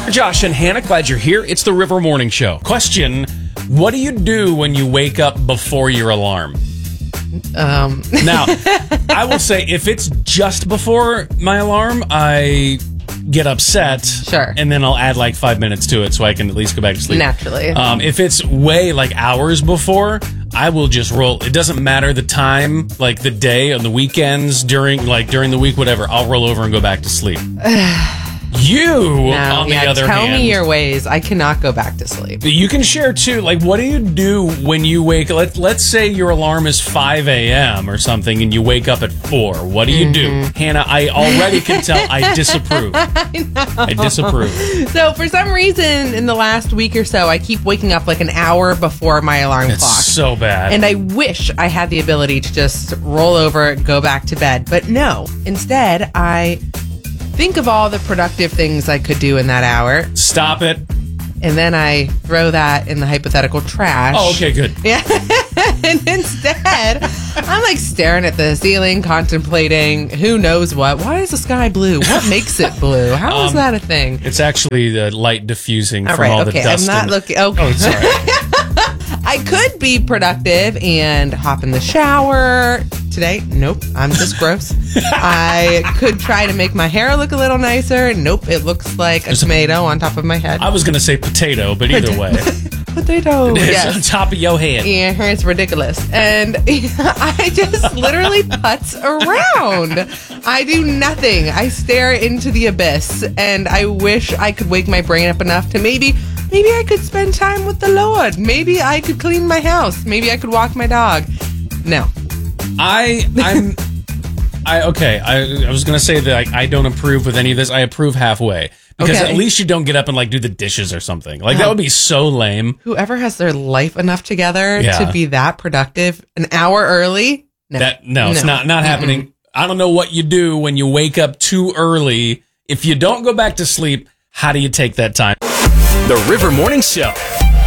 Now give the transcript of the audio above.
Josh and Hannah, glad you're here. It's the River Morning Show. Question, what do you do when you wake up before your alarm? Now, I will say, if it's just before my alarm, I get upset. Sure. And then I'll add like 5 minutes to it so I can at least go back to sleep. Naturally. If it's way like hours before, I will just roll. It doesn't matter the time, like the day, on the weekends, during the week, whatever. I'll roll over and go back to sleep. On the other hand, tell me your ways. I cannot go back to sleep. You can share too. Like, what do you do when you wake? Let's say your alarm is 5 a.m. or something, and you wake up at 4. What do you do, Hannah? I already can tell. I disapprove. I disapprove. So for some reason, in the last week or so, I keep waking up like an hour before my alarm It's clock. so bad. And I wish I had the ability to just roll over, go back to bed. But no. Instead, I think of all the productive things I could do in that hour. Stop it. And then I throw that in the hypothetical trash. Oh, okay, good. Yeah. And instead, I'm like staring at the ceiling, contemplating who knows what. Why is the sky blue? What makes it blue? How is that a thing? It's actually the light diffusing All from right, all okay. the dust. I'm not looking. Okay. Oh, sorry. I could be productive and hop in the shower. Today, nope, I'm just gross. I could try to make my hair look a little nicer. Nope, it looks like a tomato on top of my head. I was going to say potato, but either way. Potato. It's Yes. on top of your head. Yeah, it's ridiculous. And I just literally putz around. I do nothing. I stare into the abyss. And I wish I could wake my brain up enough to maybe I could spend time with the Lord. Maybe I could clean my house. Maybe I could walk my dog. No. I was going to say that I don't approve with any of this. I approve halfway. Because Okay. at least you don't get up and like do the dishes or something. Like that would be so lame. Whoever has their life enough together Yeah. to be that productive an hour early? No. It's not happening. I don't know what you do when you wake up too early. If you don't go back to sleep, how do you take that time? The River Morning Show.